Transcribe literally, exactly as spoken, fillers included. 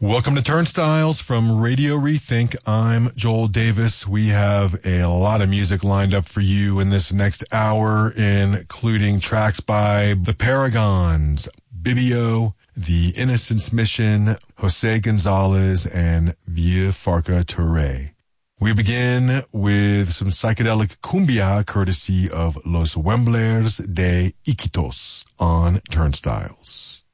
Welcome to Turnstiles from Radio Rethink. I'm Joel Davis. We have a lot of music lined up for you in this next hour, including tracks by The Paragons, Bibio, The Innocence Mission, Jose Gonzalez, and Vieux Farka Touré. We begin with some psychedelic cumbia courtesy of Los Wemblers de Iquitos on Turnstiles.